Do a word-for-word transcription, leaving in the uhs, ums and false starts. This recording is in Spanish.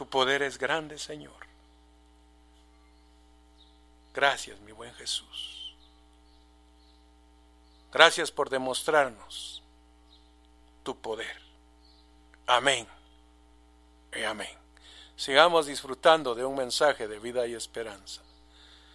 Tu poder es grande, Señor. Gracias, mi buen Jesús. Gracias por demostrarnos tu poder. Amén y amén. Sigamos disfrutando de un mensaje de vida y esperanza.